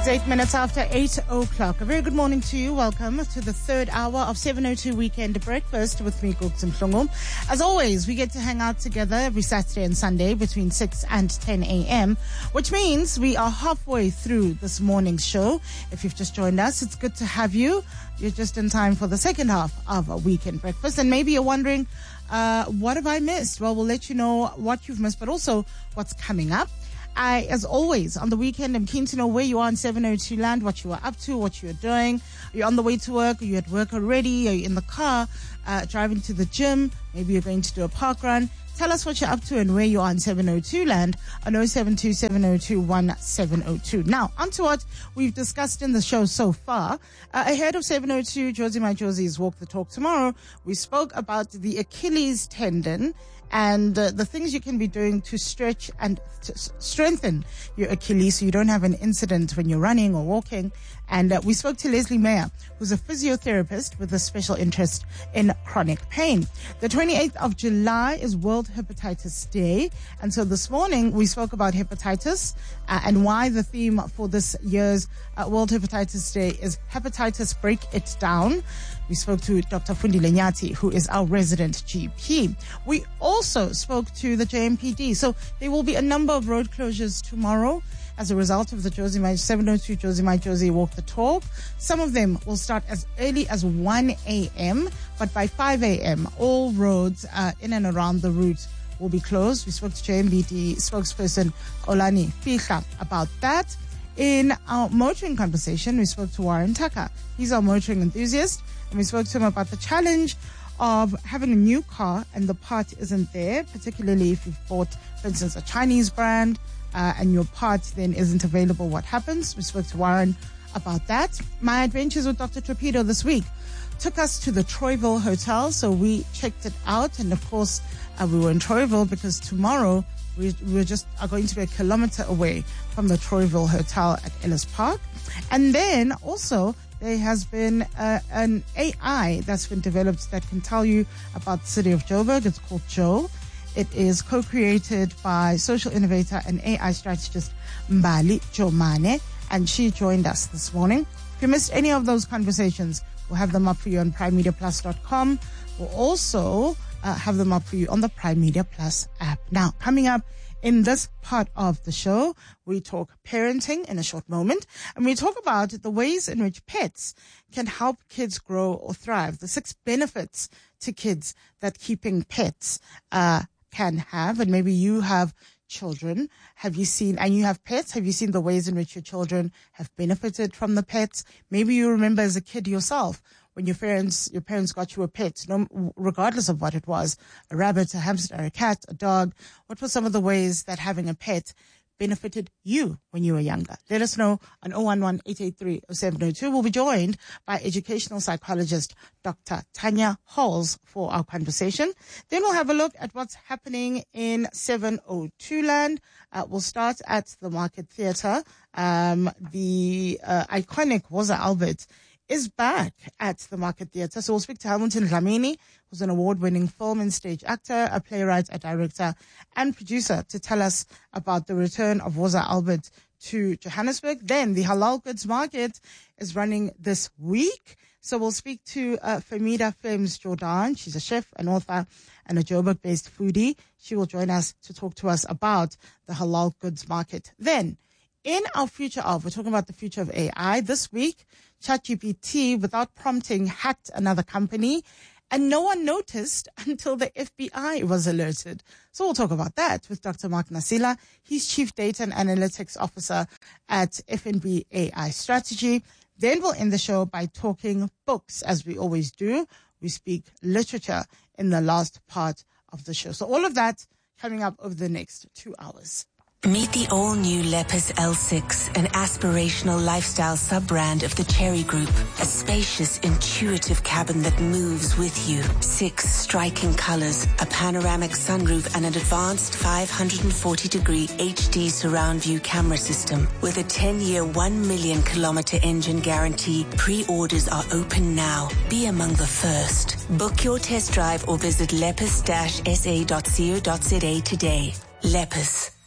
8 minutes after 8 o'clock. A very good morning to you. Welcome to the third hour of 702 Weekend Breakfast with me, Gugs Mhlungu. As always, we get to hang out together every Saturday and Sunday between 6 and 10 a.m., which means we are halfway through this morning's show. If you've just joined us, it's good to have you. You're just in time for the second half of a Weekend Breakfast. And maybe you're wondering, what have I missed? Well, we'll let you know what you've missed, but also what's coming up. As always, on the weekend, I'm keen to know where you are in 702 land, what you are up to, what you're doing. Are you on the way to work? Are you at work already? Are you in the car, driving to the gym? Maybe you're going to do a park run. Tell us what you're up to and where you are in 702 land on 072 702 1702. Now, on to what we've discussed in the show so far. Ahead of 702, Josie My Josie's Walk the Talk tomorrow, we spoke about the Achilles tendon and the things you can be doing to stretch and strengthen your Achilles so you don't have an incident when you're running or walking. And we spoke to Leslie Mayer, who's a physiotherapist with a special interest in chronic pain. The 28th of July is World Hepatitis Day. And so this morning we spoke about hepatitis and why the theme for this year's World Hepatitis Day is Hepatitis Break It Down. We spoke to Dr. Fundile Nyati, who is our resident GP. We also spoke to the JMPD. So there will be a number of road closures tomorrow as a result of the 702 Josie My Josie Walk the Talk. Some of them will start as early as 1 a.m., but by 5 a.m., all roads in and around the route will be closed. We spoke to JMPD spokesperson Olani Fihla about that. In our motoring conversation, we spoke to Warren Tucker. He's our motoring enthusiast, and we spoke to him about the challenge of having a new car and the part isn't there, particularly if you've bought, for instance, a Chinese brand, and your part then isn't available. What happens? We spoke to Warren about that. My adventures with Dr. Torpedo this week took us to the Troyville Hotel, so we checked it out, and of course, we were in Troyville because tomorrow we are going to be a kilometer away from the Troyville Hotel at Ellis Park. And then also there has been an AI that's been developed that can tell you about the city of Joburg. It's called Joe. It is co-created by social innovator and AI strategist Mbali Jomane, and she joined us this morning. If you missed any of those conversations, we'll have them up for you on primemediaplus.com. We'll also have them up for you on the Prime Media Plus app. Now, coming up in this part of the show, we talk parenting in a short moment, and we talk about the ways in which pets can help kids grow or thrive, the 6 benefits to kids that keeping pets can have. And maybe you have children. Have you seen, and you have pets, have you seen the ways in which your children have benefited from the pets? Maybe you remember as a kid yourself when your parents got you a pet, regardless of what it was, a rabbit, a hamster, a cat, a dog. What were some of the ways that having a pet benefited you when you were younger? Let us know on 011-883-0702. We'll be joined by educational psychologist Dr. Tanya Halls for our conversation. Then we'll have a look at what's happening in 702 land. We'll start at the Market Theatre. The iconic Woza Albert is back at the Market Theatre. So we'll speak to Hamilton Dlamini, who's an award-winning film and stage actor, a playwright, a director, and producer, to tell us about the return of Woza Albert to Johannesburg. Then the Halal Goods Market is running this week. So we'll speak to Famida Flems Jordan. She's a chef, an author, and a Joburg-based foodie. She will join us to talk to us about the Halal Goods Market. Then, in our future of, we're talking about the future of AI. This week, ChatGPT, without prompting, hacked another company, and no one noticed until the FBI was alerted. So we'll talk about that with Dr. Mark Nasila. He's Chief Data and Analytics Officer at FNB AI Strategy. Then we'll end the show by talking books, as we always do. We speak literature in the last part of the show. So all of that coming up over the next 2 hours. Meet the all-new Lepus L6, an aspirational lifestyle sub-brand of the Cherry Group. A spacious, intuitive cabin that moves with you. 6 striking colors, a panoramic sunroof, and an advanced 540-degree HD surround view camera system. With a 10-year, 1 million kilometer engine guarantee, pre-orders are open now. Be among the first. Book your test drive or visit lepus-sa.co.za today. Lepus.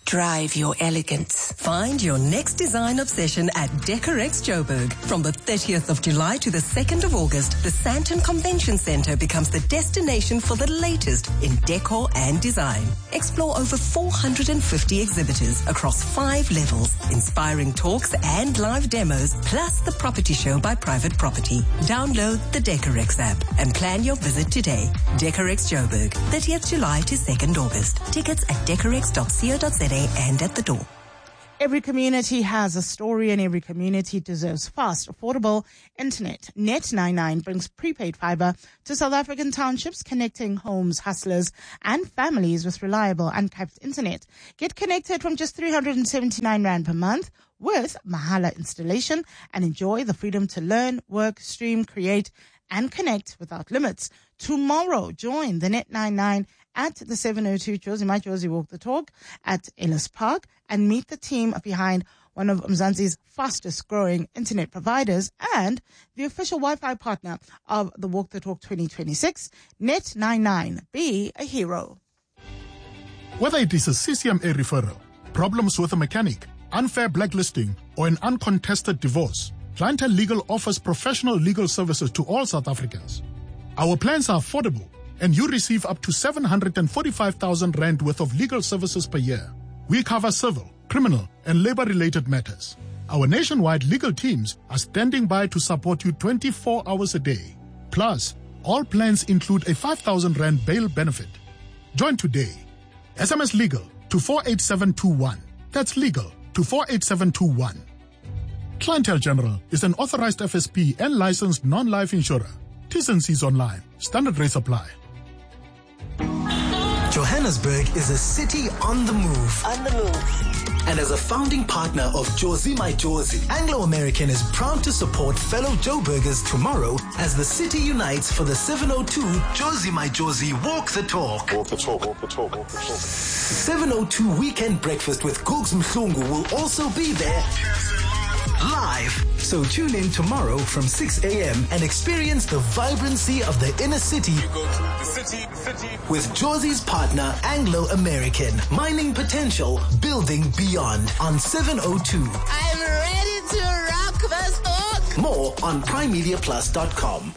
Drive your elegance. Find your next design obsession at Decorex Joburg. From the 30th of July to the 2nd of August, the Sandton Convention Centre becomes the destination for the latest in decor and design. Explore over 450 exhibitors across 5 levels, inspiring talks and live demos, plus the property show by Private Property. Download the Decorex app and plan your visit today. Decorex Joburg, 30th July to 2nd August. Tickets at decorex.co.za and at the door. Every community has a story and every community deserves fast, affordable internet. Net99 brings prepaid fiber to South African townships, connecting homes, hustlers and families with reliable, uncapped internet. Get connected from just 379 Rand per month with Mahala installation and enjoy the freedom to learn, work, stream, create and connect without limits. Tomorrow, join the Net99 at the 702 Josie My Josie Walk the Talk at Ellis Park and meet the team behind one of Mzansi's fastest growing internet providers and the official Wi-Fi partner of the Walk the Talk 2026. Net99, be a hero. Whether it is a CCMA referral, problems with a mechanic, unfair blacklisting, or an uncontested divorce, Clientele Legal offers professional legal services to all South Africans. Our plans are affordable, and you receive up to 745,000 Rand worth of legal services per year. We cover civil, criminal, and labor-related matters. Our nationwide legal teams are standing by to support you 24 hours a day. Plus, all plans include a 5,000 Rand bail benefit. Join today. SMS LEGAL to 48721. That's legal to 48721. Clientele General is an authorized FSP and licensed non-life insurer. T's and C's online. Standard rates apply. Johannesburg is a city on the move. And as a founding partner of Josie My Josie, Anglo American is proud to support fellow Joburgers tomorrow as the city unites for the 702 Josie My Josie Walk the Talk. Walk the talk, walk the talk, walk the talk. 702 Weekend Breakfast with Googs Mhlungu will also be there live. So tune in tomorrow from 6 a.m. and experience the vibrancy of the inner city. You go to the city With Josie's partner, Anglo American. Mining potential, building beyond on 702. I'm ready to rock the talk. More on primemediaplus.com.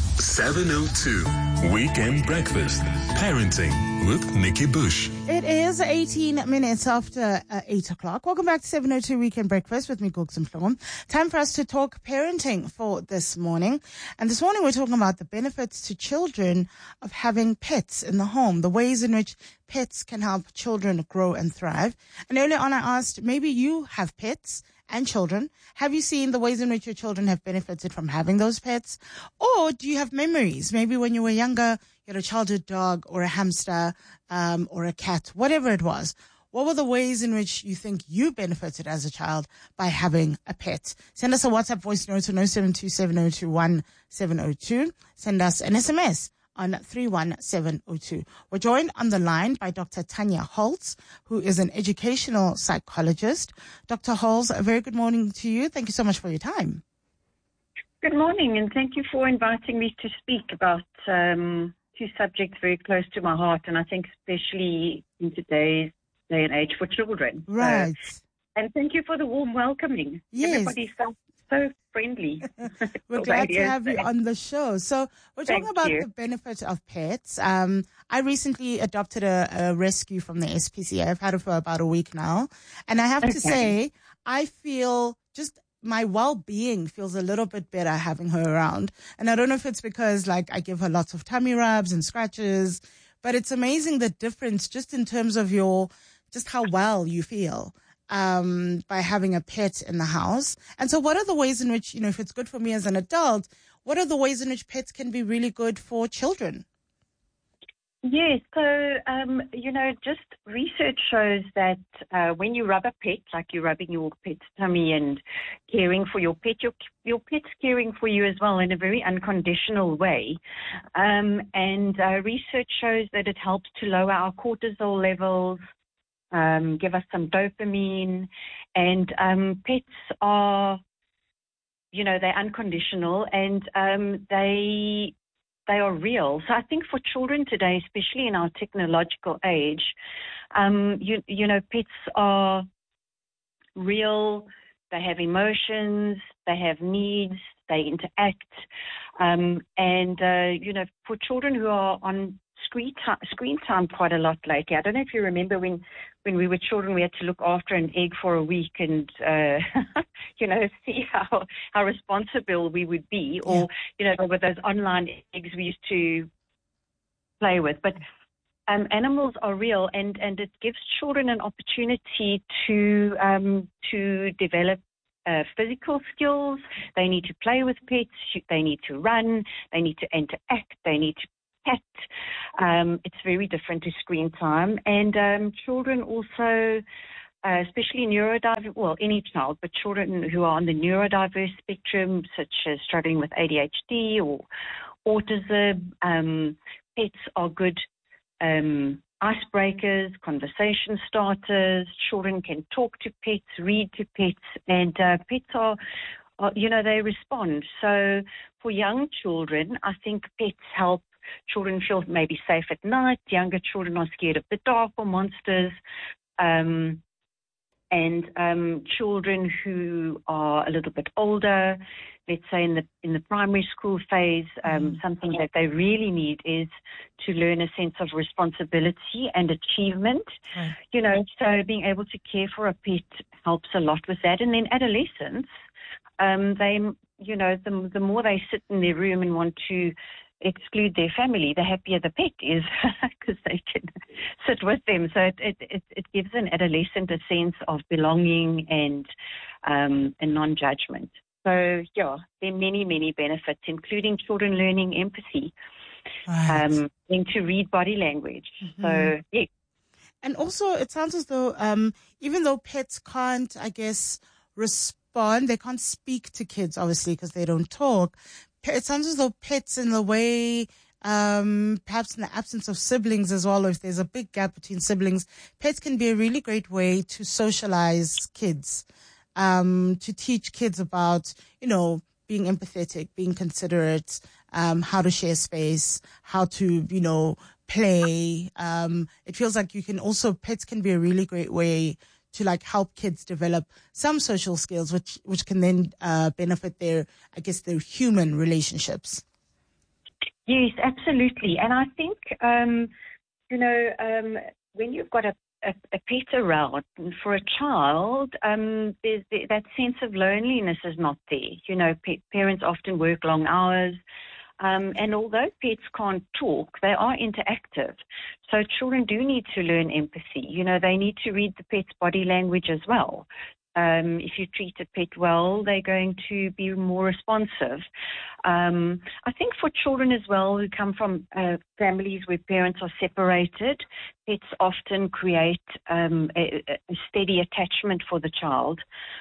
702 Weekend Breakfast. Parenting with Nikki Bush. It is 18 minutes after 8 o'clock. Welcome back to 702 Weekend Breakfast with me, Googs Mhlungu. Time for us to talk parenting for this morning. And this morning we're talking about the benefits to children of having pets in the home, the ways in which pets can help children grow and thrive. And earlier on I asked, maybe you have pets and children. Have you seen the ways in which your children have benefited from having those pets? Or do you have memories? Maybe when you were younger, you had a childhood dog or a hamster or a cat, whatever it was. What were the ways in which you think you benefited as a child by having a pet? Send us a WhatsApp voice note to 0727021702. Send us an SMS on 31702. We're joined on the line by Dr. Tanya Holtz, who is an educational psychologist. Dr. Holtz, a very good morning to you. Thank you so much for your time. Good morning, and thank you for inviting me to speak about two subjects very close to my heart, and I think especially in today's day and age for children. Right. And thank you for the warm welcoming. Yes. Everybody sounds so friendly. We're glad to have you on the show. So we're talking about the benefit of pets. I recently adopted a rescue from the SPCA. I've had her for about a week now. And I have to say, I feel just my well-being feels a little bit better having her around. And I don't know if it's because like I give her lots of tummy rubs and scratches, but it's amazing the difference just in terms of just how well you feel by having a pet in the house. And so what are the ways in which, if it's good for me as an adult, what are the ways in which pets can be really good for children? Yes, so, just research shows that when you rub a pet, like you're rubbing your pet's tummy and caring for your pet, your pet's caring for you as well in a very unconditional way. Research shows that it helps to lower our cortisol levels, give us some dopamine, and pets are, they're unconditional, and they they are real. So I think for children today, especially in our technological age, you know, pets are real. They have emotions, they have needs, they interact. You know, for children who are on screen time quite a lot lately, I don't know if you remember when we were children, we had to look after an egg for a week and, you know, see how responsible we would be. Or, you know, with those online eggs we used to play with. But animals are real, and it gives children an opportunity to develop physical skills. They need to play with pets. They need to run. They need to interact. They need to pet. It's very different to screen time. And children also, especially neurodiverse, well, any child, but children who are on the neurodiverse spectrum, such as struggling with ADHD or autism, pets are good icebreakers, conversation starters. Children can talk to pets, read to pets, and pets are, you know, they respond. So for young children, I think pets help children feel maybe safe at night. Younger children are scared of the dark or monsters. Children who are a little bit older, let's say in the primary school phase, something that they really need is to learn a sense of responsibility and achievement. Right. You know, so being able to care for a pet helps a lot with that. And then adolescents, they, you know, the more they sit in their room and want to exclude their family, the happier the pet is because they can sit with them. So it gives an adolescent a sense of belonging and non-judgment. So yeah, there are many, many benefits, including children learning empathy, Right. and to read body language. So yeah. And also, it sounds as though even though pets can't, I guess, respond, they can't speak to kids, obviously, because they don't talk. It sounds as though pets, in the way, perhaps in the absence of siblings as well, or if there's a big gap between siblings, pets can be a really great way to socialize kids, to teach kids about, you know, being empathetic, being considerate, how to share space, how to, you know, play. It feels like pets can be a really great way to like help kids develop some social skills, which can then benefit their human relationships. Yes, absolutely. And I think, you know, when you've got a pet around, for a child, there's that sense of loneliness is not there. You know, parents often work long hours. And although pets can't talk, they are interactive. So children do need to learn empathy. You know, they need to read the pet's body language as well. If you treat a pet well, they're going to be more responsive. I think for children as well who come from families where parents are separated, pets often create a steady attachment for the child.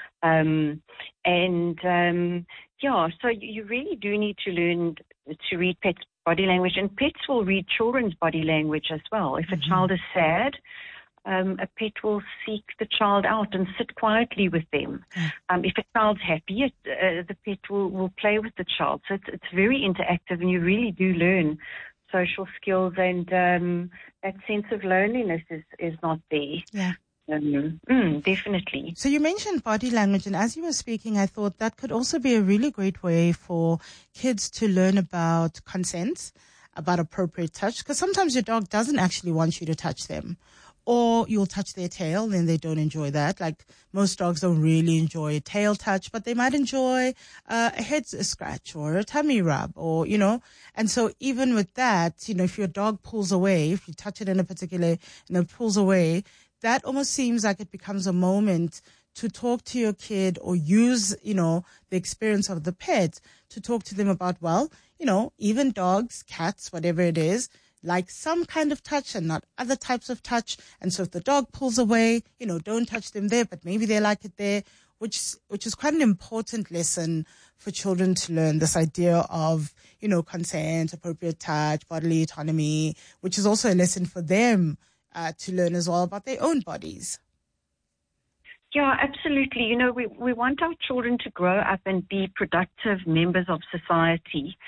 Yeah, so you really do need to learn to read pets' body language, and pets will read children's body language as well. If a child is sad, a pet will seek the child out and sit quietly with them. If a child's happy, the pet will play with the child. So it's very interactive, and you really do learn social skills, and that sense of loneliness is not there. Yeah. Definitely. So you mentioned body language, and as you were speaking, I thought that could also be a really great way for kids to learn about consent, about appropriate touch, because sometimes your dog doesn't actually want you to touch them, or you'll touch their tail, and they don't enjoy that. Like most dogs don't really enjoy a tail touch, but they might enjoy a head scratch or a tummy rub, or, you know. And so even with that, you know, if your dog pulls away, if you touch it in a particular, and it pulls away, that almost seems like it becomes a moment to talk to your kid, or use, you know, the experience of the pet to talk to them about, well, you know, even dogs, cats, whatever it is, like some kind of touch and not other types of touch. And so if the dog pulls away, you know, don't touch them there, but maybe they like it there, which is quite an important lesson for children to learn, this idea of, you know, consent, appropriate touch, bodily autonomy, which is also a lesson for them to learn as well about their own bodies. Yeah, absolutely. You know, we want our children to grow up and be productive members of society.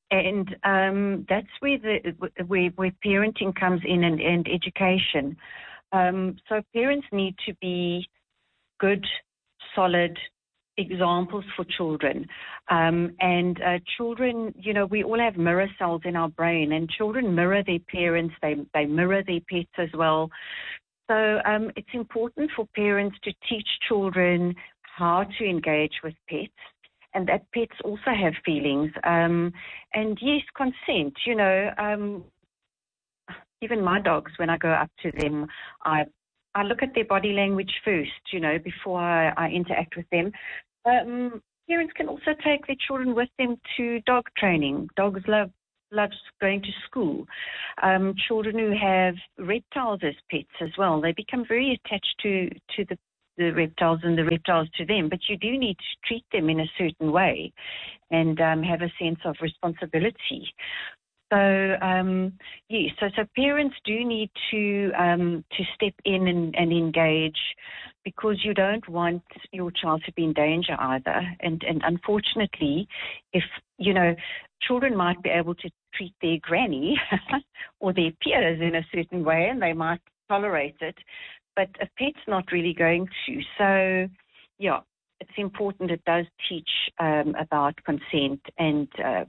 And that's where where parenting comes in and education. So parents need to be good, solid examples for children. And children, you know, we all have mirror cells in our brain, and children mirror their parents. They mirror their pets as well. So it's important for parents to teach children how to engage with pets, and that pets also have feelings. And yes, consent. You know, even my dogs, when I go up to them, I look at their body language first, you know, before I interact with them. Parents can also take their children with them to dog training. Dogs love going to school. Children who have reptiles as pets as well, they become very attached to the reptiles and the reptiles to them. But you do need to treat them in a certain way and have a sense of responsibility. So yes, so parents do need to step in and engage, because you don't want your child to be in danger either. And unfortunately, if, you know, children might be able to treat their granny or their peers in a certain way, and they might tolerate it, but a pet's not really going to. So, yeah, it's important. It does teach about consent and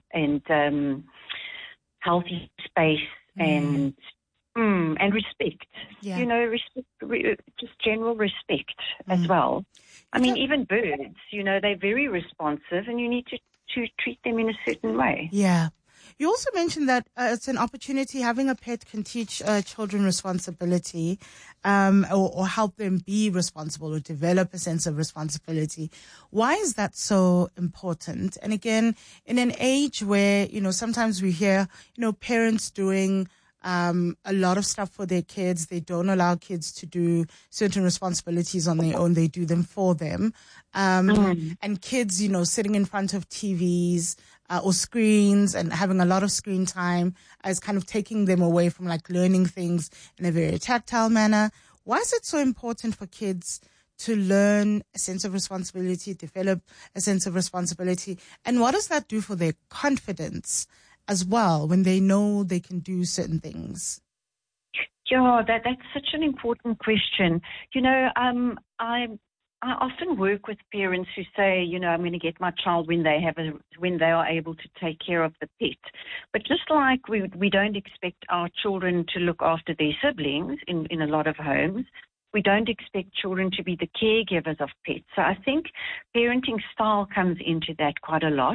healthy space and respect. Yeah. You know, just general respect as well. I mean, even birds, you know, they're very responsive, and you need to treat them in a certain way. Yeah. You also mentioned that it's an opportunity. Having a pet can teach children responsibility, or help them be responsible or develop a sense of responsibility. Why is that so important? And again, in an age where, you know, sometimes we hear, you know, parents doing a lot of stuff for their kids. They don't allow kids to do certain responsibilities on their own. They do them for them. And kids, you know, sitting in front of TVs or screens and having a lot of screen time is kind of taking them away from like learning things in a very tactile manner. Why is it so important for kids to learn a sense of responsibility, develop a sense of responsibility? And what does that do for their confidence as well when they know they can do certain things? Yeah, that's such an important question. You know, I often work with parents who say, you know, I'm going to get my child when they are able to take care of the pet. But just like we don't expect our children to look after their siblings in a lot of homes, we don't expect children to be the caregivers of pets. So I think parenting style comes into that quite a lot.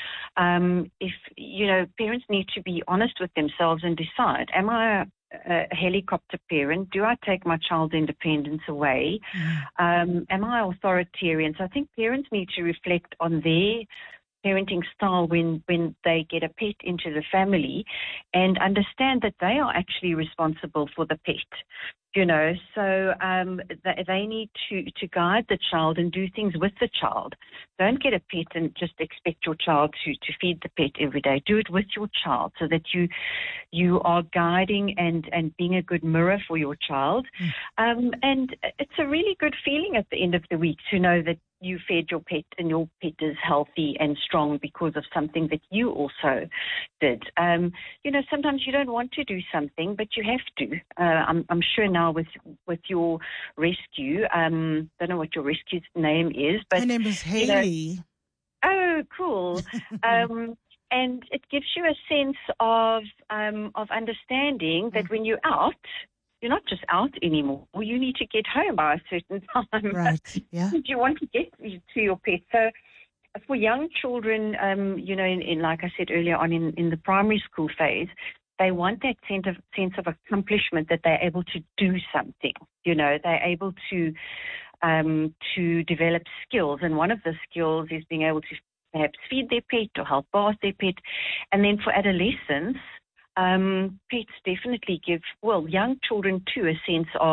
If, you know, parents need to be honest with themselves and decide, am I a helicopter parent? Do I take my child's independence away? Am I authoritarian? So I think parents need to reflect on their parenting style when they get a pet into the family, and understand that they are actually responsible for the pet. You know, so they need to guide the child and do things with the child. Don't get a pet and just expect your child to feed the pet every day. Do it with your child, so that you are guiding and being a good mirror for your child. And it's a really good feeling at the end of the week to know that you fed your pet and your pet is healthy and strong because of something that you also did. You know, sometimes you don't want to do something, but you have to. I'm sure now with your rescue, don't know what your rescue's name is, but her name is Haley. You know, oh, cool. And it gives you a sense of understanding that when you're out, you're not just out anymore. You need to get home by a certain time. Right, yeah. You want to get to your pet. So for young children, you know, in like I said earlier on, in the primary school phase, they want that sense of accomplishment, that they're able to do something. You know, they're able to develop skills. And one of the skills is being able to perhaps feed their pet or help bath their pet. And then for adolescence, pets definitely give, well, young children too, a sense of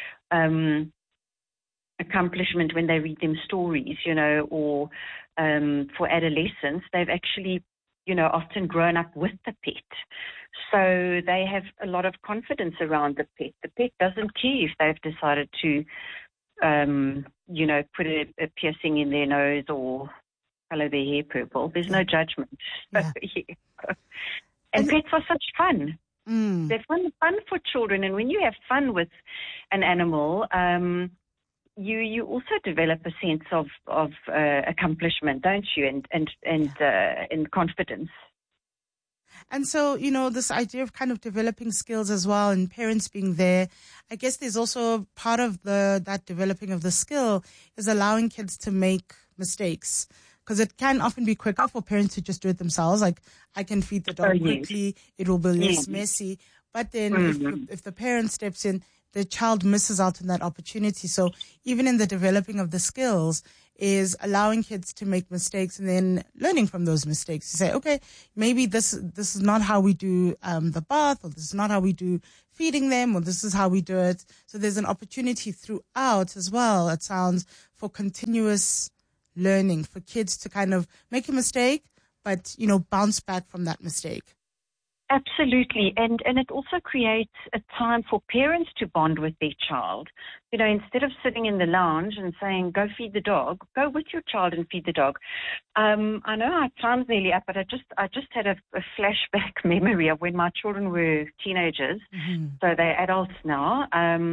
accomplishment when they read them stories, you know, or for adolescents, they've actually, you know, often grown up with the pet. So they have a lot of confidence around the pet. The pet doesn't care if they've decided to, you know, put a piercing in their nose or color their hair purple. There's no judgment. Yeah. And pets are such fun. Mm. They're fun for children. And when you have fun with an animal, you also develop a sense of accomplishment, don't you? And confidence. And so, this idea of kind of developing skills as well and parents being there, I guess there's also part of that developing of the skill is allowing kids to make mistakes. Because it can often be quicker for parents to just do it themselves. Like, I can feed the dog quickly, it will be less messy. But then if the parent steps in, the child misses out on that opportunity. So even in the developing of the skills is allowing kids to make mistakes and then learning from those mistakes. To say, okay, maybe this is not how we do the bath, or this is not how we do feeding them, or this is how we do it. So there's an opportunity throughout as well, it sounds, for continuous learning, for kids to kind of make a mistake, but, bounce back from that mistake. Absolutely. And it also creates a time for parents to bond with their child. Instead of sitting in the lounge and saying, go feed the dog, go with your child and feed the dog. I know our time's nearly up, but I just had a flashback memory of when my children were teenagers. Mm-hmm. So they're adults now.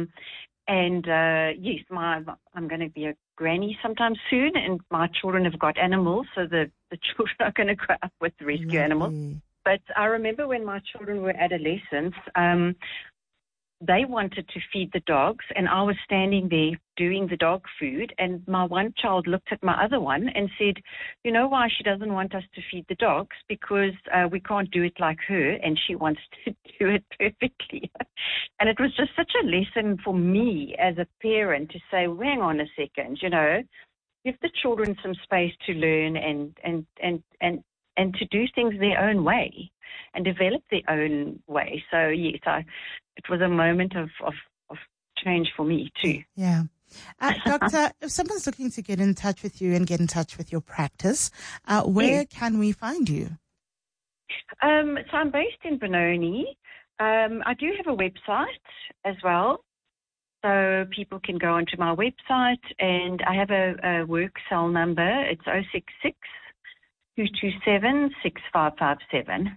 Yes, I'm going to be a granny sometime soon, and my children have got animals, so the children are going to grow up with rescue animals. But I remember when my children were adolescents, they wanted to feed the dogs, and I was standing there doing the dog food, and my one child looked at my other one and said, you know why she doesn't want us to feed the dogs? Because we can't do it like her, and she wants to do it perfectly. And it was just such a lesson for me as a parent to say, well, hang on a second, give the children some space to learn and to do things their own way and develop their own way. So, yes, it was a moment of change for me too. Yeah. Doctor, if someone's looking to get in touch with you and get in touch with your practice, where can we find you? So I'm based in Benoni. I do have a website as well. So people can go onto my website, and I have a work cell number. It's 066 227 6557.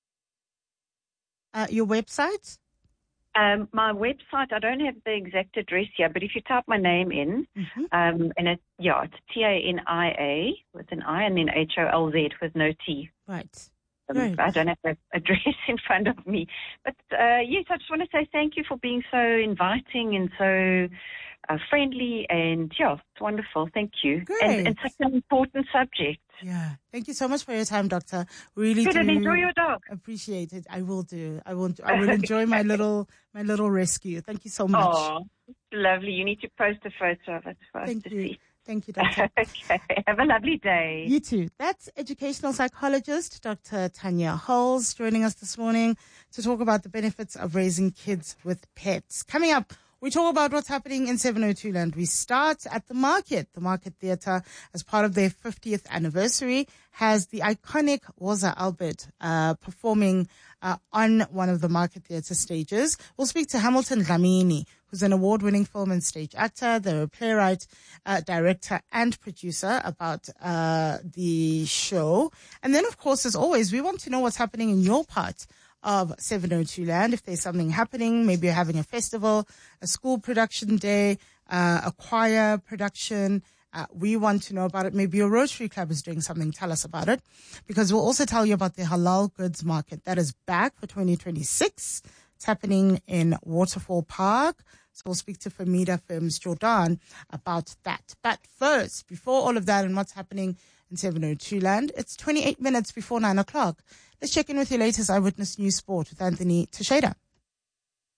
Your website? My website, I don't have the exact address here, but if you type my name in, and it's TANIA with an I and then HOLZ with no T. Right. I don't have the address in front of me. But yes, I just want to say thank you for being so inviting and so friendly, and it's wonderful. Thank you. And such an important subject. Yeah. Thank you so much for your time, Doctor. Really Good, and enjoy your dog. Appreciate it. I will do. I will enjoy my little rescue. Thank you so much. Oh, lovely. You need to post a photo of it for us to see. Thank you, Doctor. Okay. Have a lovely day. You too. That's educational psychologist Dr. Tanya Hulls joining us this morning to talk about the benefits of raising kids with pets. Coming up, we talk about what's happening in 702 Land. We start at the Market. The Market Theatre, as part of their 50th anniversary, has the iconic Woza Albert performing on one of the Market Theatre stages. We'll speak to Hamilton Dlamini, who's an award-winning film and stage actor. They're a playwright, director, and producer, about the show. And then, of course, as always, we want to know what's happening in your part of 702 Land. If there's something happening, maybe you're having a festival, a school production day, a choir production, we want to know about it. Maybe your Rotary Club is doing something. Tell us about it, because we'll also tell you about the Halal Goods Market that is back for 2026. It's happening in Waterfall Park. So we'll speak to Famida Films Jordan about that. But first, before all of that and what's happening in 702 Land, it's 28 minutes before 9 o'clock. Let's check in with your latest Eyewitness News Sport with Anthony Teixeira.